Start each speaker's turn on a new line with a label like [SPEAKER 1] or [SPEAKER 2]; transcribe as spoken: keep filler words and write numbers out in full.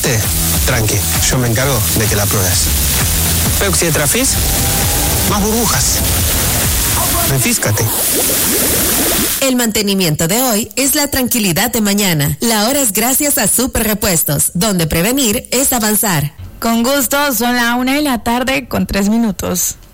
[SPEAKER 1] Tranqui, yo me encargo de que la pruebes. Peuxi de Trafis, más burbujas. Refíscate.
[SPEAKER 2] El mantenimiento de hoy es la tranquilidad de mañana. La hora es gracias a Super Repuestos, donde prevenir es avanzar.
[SPEAKER 3] Con gusto, son la una de la tarde con tres minutos.